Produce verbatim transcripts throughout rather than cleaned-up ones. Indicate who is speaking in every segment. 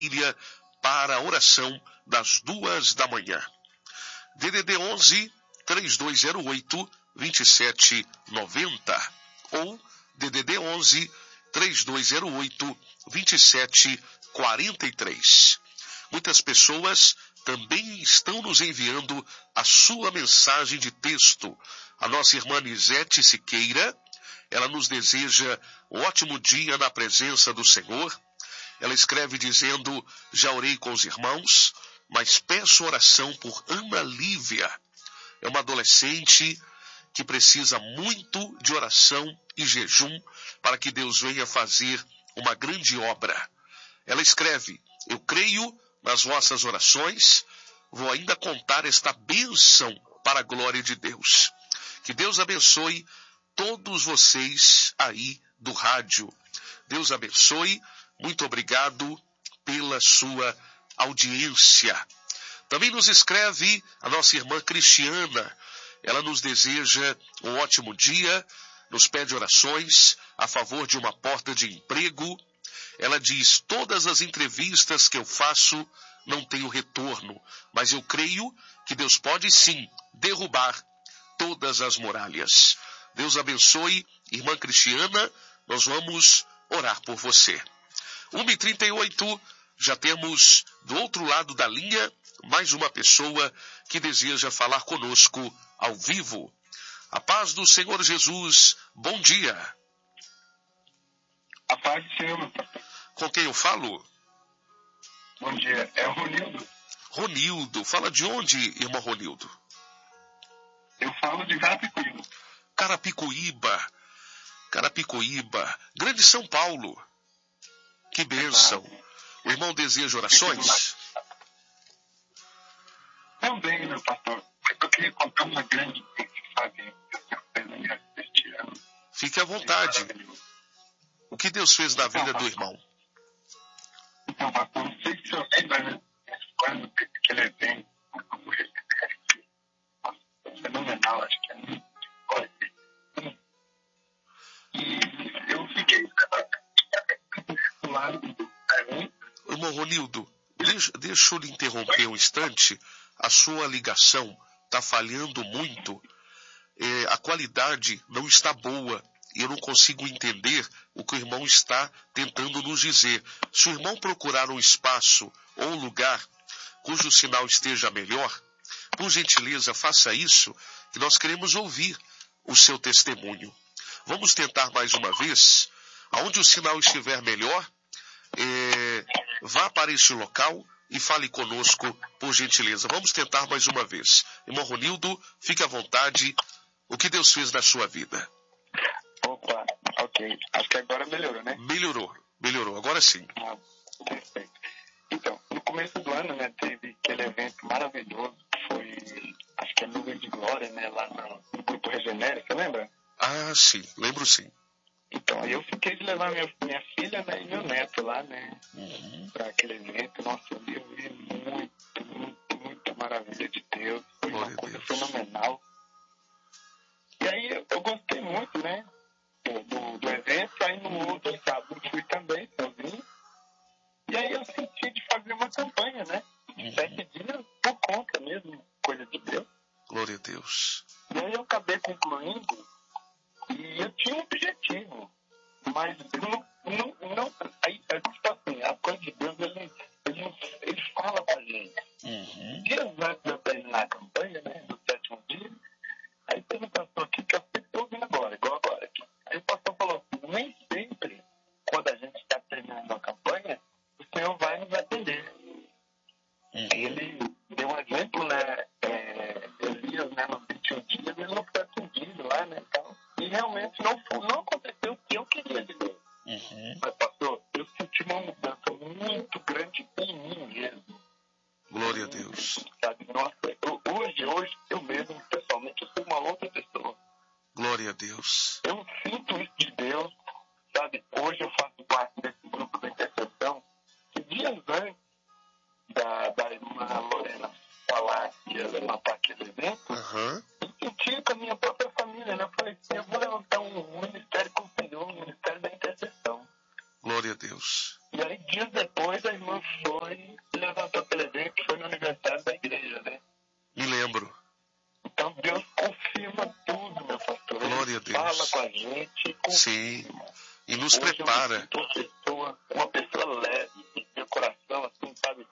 Speaker 1: família para a oração das duas da manhã. D D D onze, três dois zero oito, dois sete nove zero ou D D D onze, três dois zero oito, dois sete quatro três. Muitas pessoas também estão nos enviando a sua mensagem de texto. A nossa irmã Nisete Siqueira, ela nos deseja um ótimo dia na presença do Senhor. Ela escreve dizendo: já orei com os irmãos, mas peço oração por Ana Lívia. É uma adolescente que precisa muito de oração e jejum para que Deus venha fazer uma grande obra. Ela escreve: eu creio nas vossas orações, vou ainda contar esta bênção para a glória de Deus. Que Deus abençoe todos vocês aí do rádio. Deus abençoe. Muito obrigado pela sua audiência. Também nos escreve a nossa irmã Cristiana. Ela nos deseja um ótimo dia, nos pede orações a favor de uma porta de emprego. Ela diz: todas as entrevistas que eu faço não tenho retorno, mas eu creio que Deus pode sim derrubar todas as muralhas. Deus abençoe, irmã Cristiana, nós vamos orar por você. uma e trinta e oito, já temos do outro lado da linha mais uma pessoa que deseja falar conosco ao vivo. A paz do Senhor Jesus, bom dia.
Speaker 2: A paz do Senhor, meu pastor.
Speaker 1: Com quem eu falo?
Speaker 2: Bom dia, é o Ronildo.
Speaker 1: Ronildo, fala de onde, irmão Ronildo?
Speaker 2: Eu falo de Carapicuíba.
Speaker 1: Carapicuíba, Carapicuíba, Grande São Paulo. Que bênção. O irmão deseja orações?
Speaker 2: Também, meu pastor. Eu queria contar uma grande coisa, sabe? Este ano.
Speaker 1: Fique à vontade. O que Deus fez na vida do irmão?
Speaker 2: Então, pastor, não sei se eu lembro, né? Quando teve aquele evento, fenomenal, acho que é muito. E eu fiquei do lado do
Speaker 1: irmão Ronildo, deixa, deixa eu lhe interromper um instante. A sua ligação está falhando muito. É, a qualidade não está boa. E eu não consigo entender o que o irmão está tentando nos dizer. Se o irmão procurar um espaço ou um lugar cujo sinal esteja melhor, por gentileza, faça isso, que nós queremos ouvir o seu testemunho. Vamos tentar mais uma vez. Aonde o sinal estiver melhor, é, vá para este local e fale conosco, por gentileza. Vamos tentar mais uma vez. Irmão Ronildo, fique à vontade. O que Deus fez na sua vida?
Speaker 2: Opa, ok. Acho que agora melhorou, né?
Speaker 1: Melhorou, melhorou. Agora sim.
Speaker 2: Ah, perfeito. Então, no começo do ano, né, teve aquele evento maravilhoso, que foi, acho que é Nuvem de Glória, né, lá no, no Grupo Regenera, você lembra?
Speaker 1: Ah, sim, lembro sim.
Speaker 2: Então, aí eu fiquei de levar minha, minha filha, né, e meu neto lá, né,
Speaker 1: uhum. para
Speaker 2: aquele evento. Nossa, eu vi muito, muito, muito maravilha de Deus. Foi
Speaker 1: Glória
Speaker 2: uma coisa
Speaker 1: Deus.
Speaker 2: fenomenal. E aí eu, eu gostei muito, né, do, do, do evento. Aí no outro sábado eu fui também, sozinho. E aí eu senti de fazer uma campanha, né, de
Speaker 1: uhum.
Speaker 2: sete dias por conta mesmo, coisa de Deus.
Speaker 1: Glória a Deus.
Speaker 2: E aí eu acabei concluindo. E eu tinha um objetivo, mas não, não, não aí, é tipo assim, a coisa de Deus, ele, ele, ele fala pra gente.
Speaker 1: Uhum.
Speaker 2: Dias antes de eu terminar a campanha, né, do sétimo dia, aí teve um pastor aqui que eu estou ouvindo agora, igual agora aqui. Aí o pastor falou assim: nem sempre, quando a gente está terminando a campanha, o Senhor vai nos atender.
Speaker 1: Uhum.
Speaker 2: Aí ele deu um exemplo, né, é, Elias, né, nos vinte e um dias, ele não foi atendido lá, né, então. E realmente não, não aconteceu o que eu queria de Deus.
Speaker 1: Uhum.
Speaker 2: Mas, pastor, eu senti uma mudança muito grande em mim mesmo.
Speaker 1: Glória a Deus.
Speaker 2: Sabe, nossa, eu, hoje, hoje, eu mesmo, pessoalmente, eu sou uma outra pessoa.
Speaker 1: Glória a Deus.
Speaker 2: Eu sinto isso de Deus, sabe? Hoje eu faço parte desse grupo da intercessão, que dias antes da, da irmã Lorena falar que ela ia matar aquele evento,
Speaker 1: uhum.
Speaker 2: eu senti com a minha própria família, né? Eu falei assim: eu vou levantar um ministério com o Senhor, um ministério da intercessão.
Speaker 1: Glória a Deus.
Speaker 2: E aí, dias depois, depois a irmã foi, levantou aquele evento que foi no aniversário da igreja, né?
Speaker 1: Me lembro.
Speaker 2: Então Deus confirma tudo, meu pastor.
Speaker 1: Glória
Speaker 2: Ele
Speaker 1: a Deus.
Speaker 2: fala com a gente e confirma.
Speaker 1: Sim. E nos
Speaker 2: Hoje
Speaker 1: prepara.
Speaker 2: Eu me sinto uma pessoa, uma pessoa leve, meu coração, assim, sabe?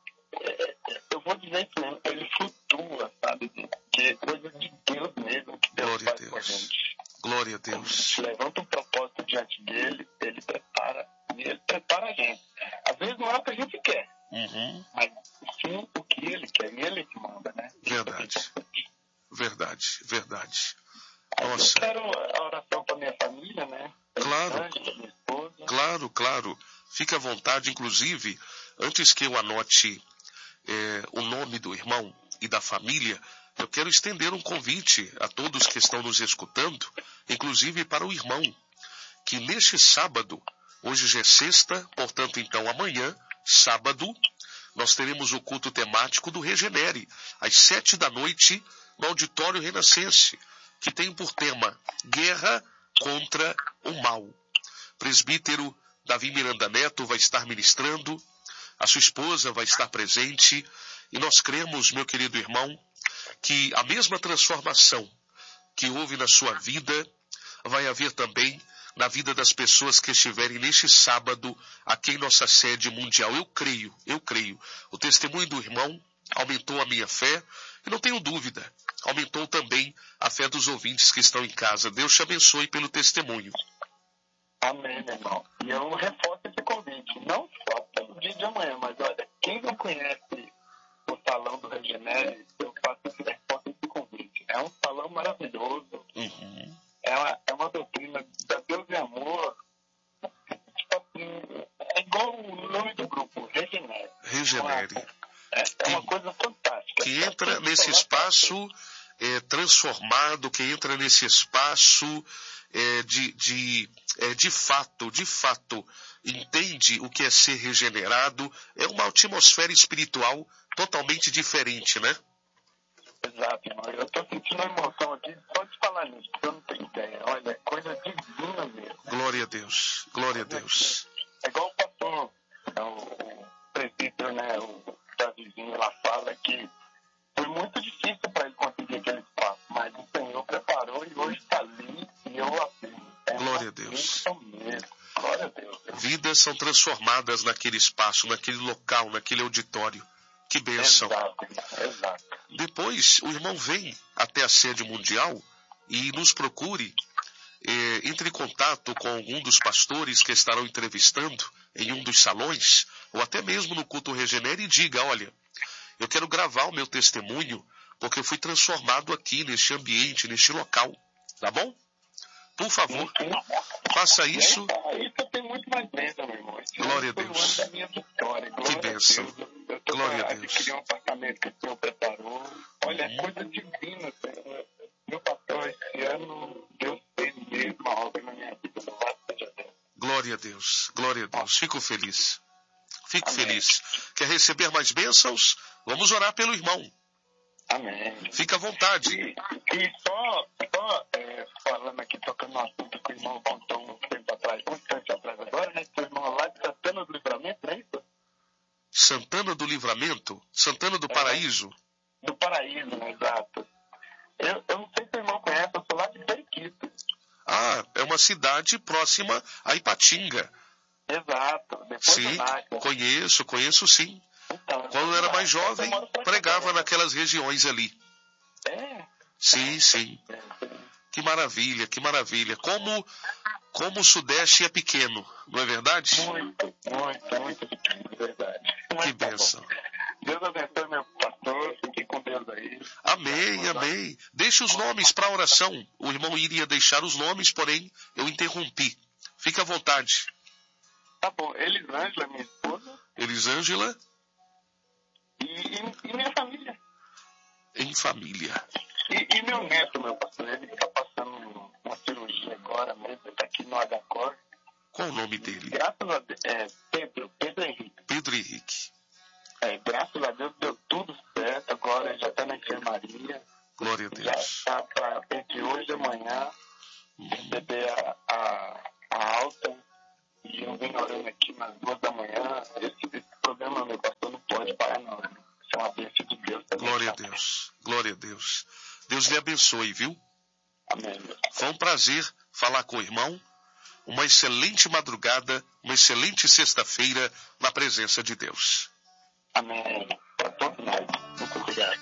Speaker 2: É, eu vou dizer que mesmo, ele flutua, sabe? Que é coisa de Deus mesmo que Deus
Speaker 1: Glória a
Speaker 2: faz com a
Speaker 1: Deus.
Speaker 2: gente.
Speaker 1: Glória a
Speaker 2: Quando a
Speaker 1: Deus.
Speaker 2: gente levanta um propósito diante dele, ele prepara, e ele prepara a gente. Às vezes não é o que a gente quer,
Speaker 1: Uhum.
Speaker 2: mas sim o que ele quer, e ele que manda, né?
Speaker 1: Verdade. Verdade, verdade.
Speaker 2: Eu
Speaker 1: Nossa.
Speaker 2: quero a oração para minha família, né?
Speaker 1: Claro.
Speaker 2: Ângela, minha esposa.
Speaker 1: Claro, claro. Fique à vontade. Inclusive, antes que eu anote é, o nome do irmão e da família, eu quero estender um convite a todos que estão nos escutando, inclusive para o irmão, que neste sábado, hoje já é sexta, portanto, então amanhã, sábado, nós teremos o culto temático do Regenere, às sete da noite, no Auditório Renascense, que tem por tema Guerra contra o Mal. Presbítero Davi Miranda Neto vai estar ministrando, a sua esposa vai estar presente, e nós cremos, meu querido irmão, que a mesma transformação que houve na sua vida vai haver também na vida das pessoas que estiverem neste sábado aqui em nossa sede mundial. Eu creio, eu creio. O testemunho do irmão aumentou a minha fé e não tenho dúvida, aumentou também a fé dos ouvintes que estão em casa. Deus te abençoe pelo testemunho.
Speaker 2: Amém, meu irmão. E eu reforço esse convite, não só pelo dia de amanhã, mas olha, quem não conhece o Salão do Regenere, eu faço esse reforço esse convite. É um salão maravilhoso,
Speaker 1: Uhum.
Speaker 2: é, uma, é uma doutrina da Deus e Amor, tipo assim, é igual o nome do grupo, Regenere.
Speaker 1: Regenere.
Speaker 2: É, é uma coisa fantástica.
Speaker 1: Que entra nesse espaço é, transformado, que entra nesse espaço é, de, de, é, de fato, de fato, entende o que é ser regenerado. É uma atmosfera espiritual totalmente diferente, né?
Speaker 2: Exato, irmão. Eu estou sentindo uma emoção aqui só de falar nisso, porque eu não tenho ideia. Olha, é coisa divina mesmo.
Speaker 1: Glória a Deus, glória a Deus.
Speaker 2: É igual o pastor, é o, o presbítero, né, o Davizinho lá fala que foi muito difícil para ele conseguir aquele espaço, mas o Senhor preparou e hoje está ali e eu afirmo. É
Speaker 1: Glória a Deus.
Speaker 2: Mesmo. Glória a Deus.
Speaker 1: Vidas são transformadas naquele espaço, naquele local, naquele auditório. Que bênção.
Speaker 2: Exato, exato.
Speaker 1: Depois, o irmão vem até a sede mundial e nos procure, eh, entre em contato com algum dos pastores que estarão entrevistando em um dos salões, ou até mesmo no culto Regenere, e diga, olha, eu quero gravar o meu testemunho, porque eu fui transformado aqui, neste ambiente, neste local. Tá bom? Por favor, faça isso.
Speaker 2: Isso eu tenho muito mais medo, meu irmão. Esse
Speaker 1: Glória a
Speaker 2: foi o
Speaker 1: Deus.
Speaker 2: ano da minha vitória. Glória
Speaker 1: Que bênção.
Speaker 2: a Deus. Eu tô
Speaker 1: Glória a
Speaker 2: para
Speaker 1: Deus.
Speaker 2: adquirir um apartamento que o Senhor preparou. Olha, é coisa divina, Senhor. Meu pastor, esse ano, Deus fez mesmo uma obra na minha vida. Louvado seja Deus.
Speaker 1: Glória a Deus. Glória a Deus. Fico feliz. Fico
Speaker 2: Amém.
Speaker 1: feliz. Quer receber mais bênçãos? Vamos orar pelo irmão.
Speaker 2: Amém.
Speaker 1: Fica à vontade.
Speaker 2: E, e só, só é, falando aqui, tocando no assunto que o irmão contou um tempo atrás, muito tempo atrás agora, né? Que o irmão lá de Santana do Livramento, não é isso?
Speaker 1: Santana do Livramento? Santana do Paraíso?
Speaker 2: Do Paraíso, exato. Eu, eu não sei se o irmão conhece, eu sou lá de Periquito.
Speaker 1: Ah, é uma cidade próxima a Ipatinga.
Speaker 2: Exato. Depois
Speaker 1: Sim,
Speaker 2: do Nácar.
Speaker 1: conheço, conheço sim.
Speaker 2: Então,
Speaker 1: Quando eu era mais jovem,
Speaker 2: eu moro pra cá,
Speaker 1: pregava
Speaker 2: né?
Speaker 1: naquelas regiões ali.
Speaker 2: É.
Speaker 1: Sim, sim. Que maravilha, que maravilha. Como, como o Sudeste é pequeno, não é verdade?
Speaker 2: Muito, muito, muito pequeno, de verdade.
Speaker 1: Que
Speaker 2: Mas tá
Speaker 1: bênção.
Speaker 2: bom. Deus abençoe meu pastor, fique com Deus aí.
Speaker 1: Amém, amém. Deixe os nomes para a oração. O irmão iria deixar os nomes, porém eu interrompi. Fique à vontade.
Speaker 2: Tá bom, Elisângela, minha esposa,
Speaker 1: Elisângela,
Speaker 2: e, e, e minha família.
Speaker 1: em família.
Speaker 2: E, e meu neto, meu pastor, ele está passando uma cirurgia agora mesmo, ele está aqui no H C O R.
Speaker 1: Qual o nome dele?
Speaker 2: Graças a Deus, é Pedro, Pedro Henrique.
Speaker 1: Pedro Henrique.
Speaker 2: É, graças a Deus deu tudo certo, agora ele já está na enfermaria.
Speaker 1: Glória a
Speaker 2: Já
Speaker 1: Deus.
Speaker 2: está para entre hoje e amanhã receber a, a, a alta E eu venho orando aqui nas duas da manhã. Esse, esse programa, meu pastor, não pode parar, não. Isso é uma bênção de Deus.
Speaker 1: Glória a Deus. Glória a Deus. Deus lhe abençoe, viu?
Speaker 2: Amém.
Speaker 1: Foi um prazer falar com o irmão. Uma excelente madrugada, uma excelente sexta-feira na presença de Deus.
Speaker 2: Amém. Para todos nós. Muito obrigado.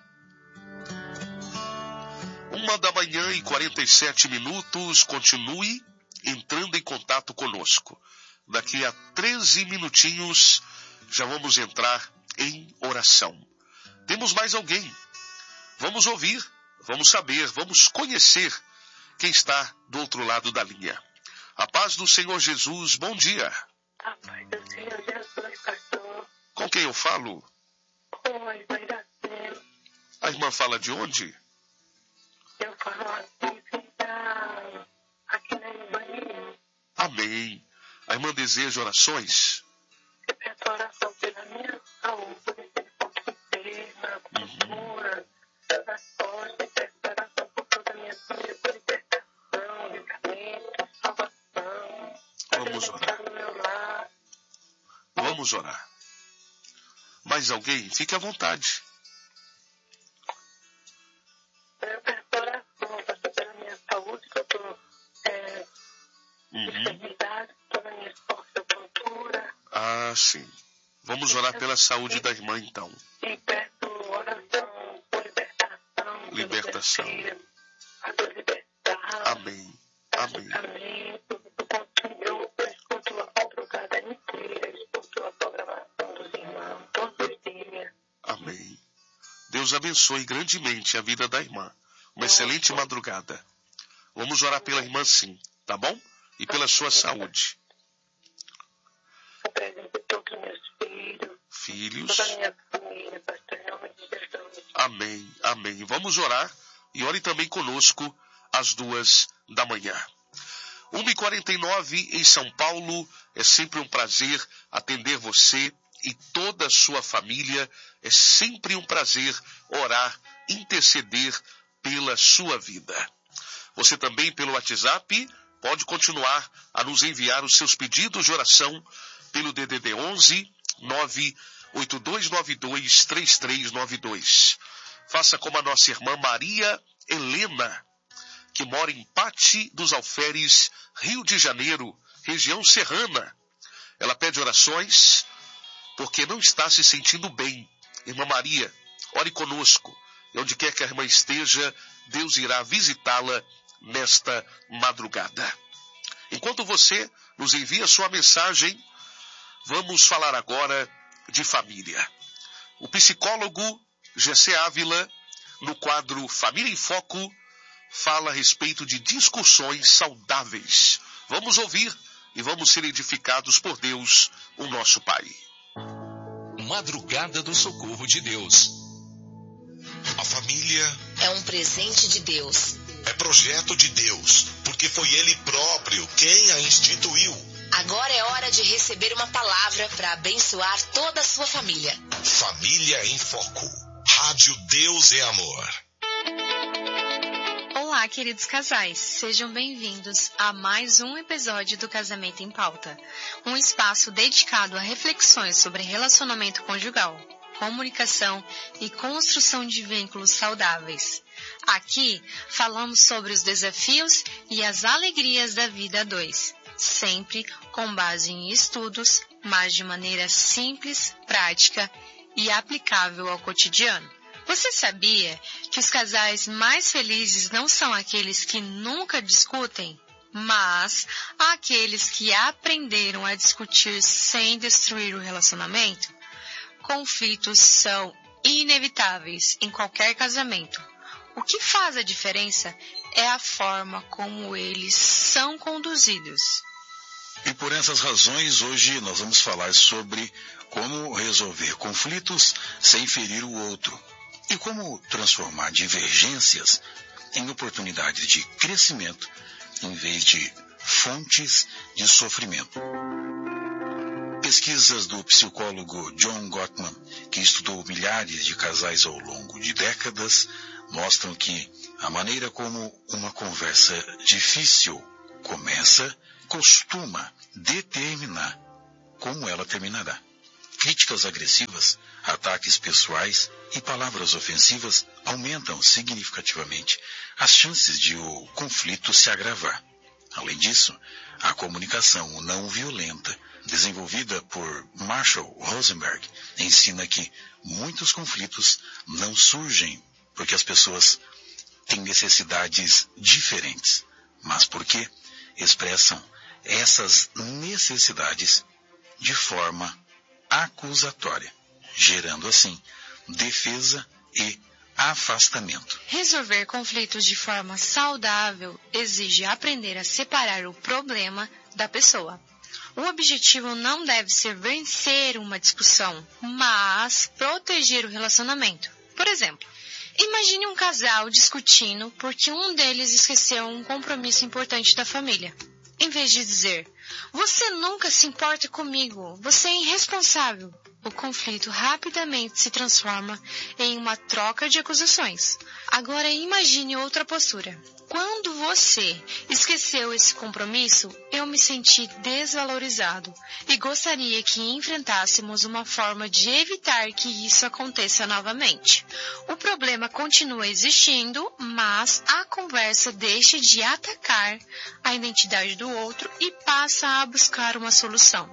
Speaker 1: Uma da manhã e quarenta e sete minutos. Continue entrando em contato conosco. Daqui a treze minutinhos já vamos entrar em oração. Temos mais alguém. Vamos ouvir, vamos saber, vamos conhecer quem está do outro lado da linha. A paz do Senhor Jesus, bom dia.
Speaker 3: A paz do Senhor Jesus, pastor.
Speaker 1: Com quem eu falo?
Speaker 3: Com a irmã Iracema.
Speaker 1: A irmã fala de onde?
Speaker 3: Eu falo aqui, da... aqui na Bahia.
Speaker 1: Amém. A irmã deseja orações?
Speaker 3: Eu peço oração pela minha saúde, por esse ponto interna, cultura, das costas, peço oração por toda a minha família, por libertação, livramento, salvação.
Speaker 1: Vamos orar.
Speaker 3: No meu lar.
Speaker 1: Vamos orar. Mais alguém? Fique à vontade.
Speaker 3: Eu peço oração, pastor, pela minha saúde, que eu estou é,
Speaker 1: Uhum.
Speaker 3: enfermidade, toda a minha força, cultura.
Speaker 1: Ah, sim. Vamos orar pela saúde da irmã, então.
Speaker 3: E peço oração por libertação.
Speaker 1: Libertação.
Speaker 3: A tua libertar.
Speaker 1: Amém. Amém.
Speaker 3: Amém. Eu escuto a madrugada inteira, escuto a programação dos irmãos todos os dias.
Speaker 1: Amém. Deus abençoe grandemente a vida da irmã. Uma excelente madrugada. Vamos orar pela irmã, sim, tá bom? E pela sua saúde.
Speaker 3: Apresento todos os meus filhos,
Speaker 1: Filhos.
Speaker 3: toda a minha família, pastor, em nome de Jesus.
Speaker 1: Amém. Amém. Vamos orar e ore também conosco às duas da manhã. uma e quarenta e nove em São Paulo. É sempre um prazer atender você e toda a sua família. É sempre um prazer orar, interceder pela sua vida. Você também pelo WhatsApp pode continuar a nos enviar os seus pedidos de oração pelo D D D onze nove oito dois nove dois três três nove dois. Faça como a nossa irmã Maria Helena, que mora em Pati dos Alferes, Rio de Janeiro, região serrana. Ela pede orações porque não está se sentindo bem. Irmã Maria, ore conosco. E onde quer que a irmã esteja, Deus irá visitá-la nesta madrugada. Enquanto você nos envia sua mensagem, vamos falar agora de família. O psicólogo Gessé Ávila, no quadro Família em Foco, fala a respeito de discussões saudáveis. Vamos ouvir e vamos ser edificados por Deus, o nosso Pai.
Speaker 4: Madrugada do Socorro de Deus. A família
Speaker 5: é um presente de Deus.
Speaker 4: É projeto de Deus, porque foi Ele próprio quem a instituiu.
Speaker 5: Agora é hora de receber uma palavra para abençoar toda a sua família.
Speaker 4: Família em Foco. Rádio Deus é Amor.
Speaker 6: Olá, queridos casais. Sejam bem-vindos a mais um episódio do Casamento em Pauta. Um espaço dedicado a reflexões sobre relacionamento conjugal, comunicação e construção de vínculos saudáveis. Aqui falamos sobre os desafios e as alegrias da vida a dois, sempre com base em estudos, mas de maneira simples, prática e aplicável ao cotidiano. Você sabia que os casais mais felizes não são aqueles que nunca discutem, mas aqueles que aprenderam a discutir sem destruir o relacionamento? Conflitos são inevitáveis em qualquer casamento. O que faz a diferença é a forma como eles são conduzidos.
Speaker 7: E por essas razões, hoje nós vamos falar sobre como resolver conflitos sem ferir o outro e como transformar divergências em oportunidades de crescimento em vez de fontes de sofrimento. Pesquisas do psicólogo John Gottman, que estudou milhares de casais ao longo de décadas, mostram que a maneira como uma conversa difícil começa costuma determinar como ela terminará. Críticas agressivas, ataques pessoais e palavras ofensivas aumentam significativamente as chances de o conflito se agravar. Além disso, a comunicação não violenta, desenvolvida por Marshall Rosenberg, ensina que muitos conflitos não surgem porque as pessoas têm necessidades diferentes, mas porque expressam essas necessidades de forma acusatória, gerando assim defesa e afastamento.
Speaker 6: Resolver conflitos de forma saudável exige aprender a separar o problema da pessoa. O objetivo não deve ser vencer uma discussão, mas proteger o relacionamento. Por exemplo, imagine um casal discutindo porque um deles esqueceu um compromisso importante da família. Em vez de dizer, você nunca se importa comigo, você é irresponsável, o conflito rapidamente se transforma em uma troca de acusações. Agora imagine outra postura. Quando você esqueceu esse compromisso, eu me senti desvalorizado e gostaria que enfrentássemos uma forma de evitar que isso aconteça novamente. O problema continua existindo, mas a conversa deixa de atacar a identidade do outro e passa a buscar uma solução.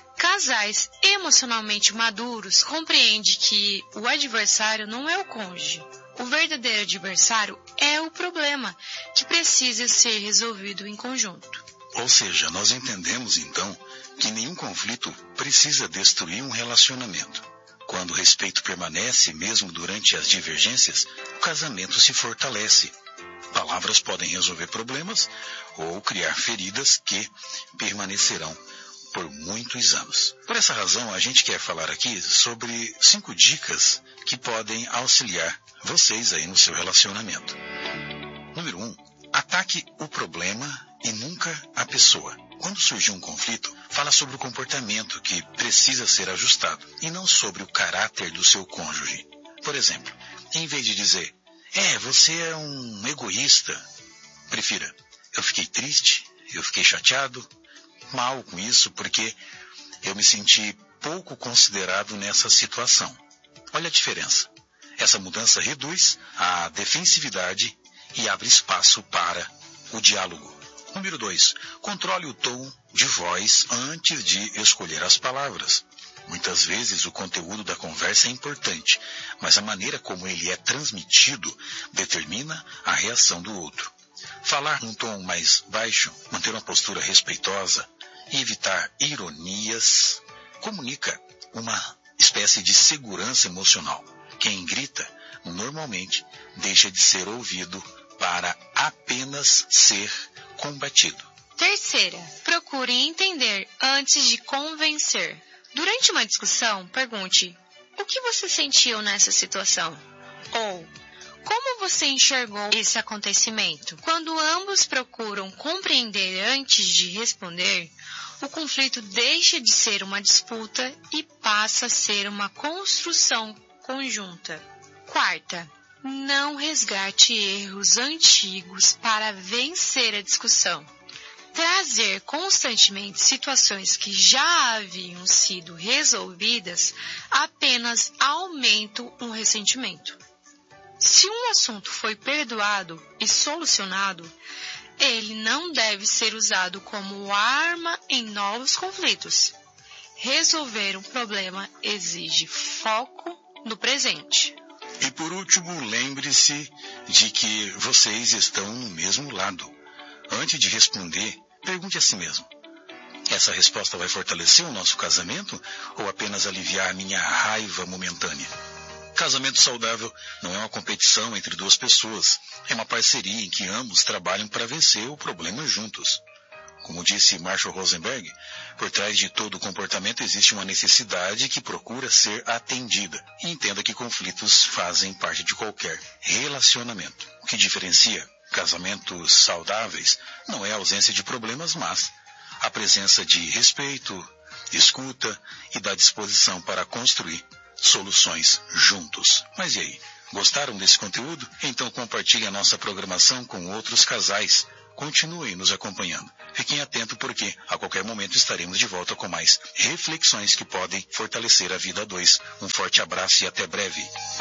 Speaker 6: Casais emocionalmente maduros compreendem que o adversário não é o cônjuge. O verdadeiro adversário é o problema que precisa ser resolvido em conjunto.
Speaker 7: Ou seja, nós entendemos então que nenhum conflito precisa destruir um relacionamento. Quando o respeito permanece, mesmo durante as divergências, o casamento se fortalece. Palavras podem resolver problemas ou criar feridas que permanecerão por muitos anos. Por essa razão, a gente quer falar aqui sobre cinco dicas que podem auxiliar vocês aí no seu relacionamento. Número um, ataque o problema e nunca a pessoa. Quando surgir um conflito, fala sobre o comportamento que precisa ser ajustado e não sobre o caráter do seu cônjuge. Por exemplo, em vez de dizer, é, você é um egoísta, prefira, eu fiquei triste, eu fiquei chateado, mal com isso porque eu me senti pouco considerado nessa situação. Olha a diferença. Essa mudança reduz a defensividade e abre espaço para o diálogo. Número dois. Controle o tom de voz antes de escolher as palavras. Muitas vezes o conteúdo da conversa é importante, mas a maneira como ele é transmitido determina a reação do outro. Falar num tom mais baixo, manter uma postura respeitosa e evitar ironias comunica uma espécie de segurança emocional. Quem grita, normalmente, deixa de ser ouvido para apenas ser combatido.
Speaker 6: Terceira, procure entender antes de convencer. Durante uma discussão, pergunte, o que você sentiu nessa situação? Ou, como você enxergou esse acontecimento? Quando ambos procuram compreender antes de responder, o conflito deixa de ser uma disputa e passa a ser uma construção conjunta. Quarta, não resgate erros antigos para vencer a discussão. Trazer constantemente situações que já haviam sido resolvidas apenas aumenta o ressentimento. Se um assunto foi perdoado e solucionado, ele não deve ser usado como arma em novos conflitos. Resolver um problema exige foco no presente.
Speaker 7: E por último, lembre-se de que vocês estão no mesmo lado. Antes de responder, pergunte a si mesmo. Essa resposta vai fortalecer o nosso casamento ou apenas aliviar a minha raiva momentânea? Casamento saudável não é uma competição entre duas pessoas. É uma parceria em que ambos trabalham para vencer o problema juntos. Como disse Marshall Rosenberg, por trás de todo comportamento existe uma necessidade que procura ser atendida. E entenda que conflitos fazem parte de qualquer relacionamento. O que diferencia casamentos saudáveis não é a ausência de problemas, mas a presença de respeito, escuta e da disposição para construir soluções juntos. Mas e aí? Gostaram desse conteúdo? Então compartilhe a nossa programação com outros casais. continuem nos acompanhando. Fiquem atentos porque a qualquer momento estaremos de volta com mais reflexões que podem fortalecer a vida a dois. Um forte abraço e até breve.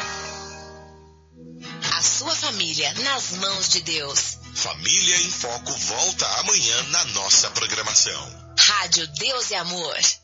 Speaker 5: A sua família nas mãos de Deus.
Speaker 4: Família em Foco volta amanhã na nossa programação.
Speaker 5: Rádio Deus e Amor.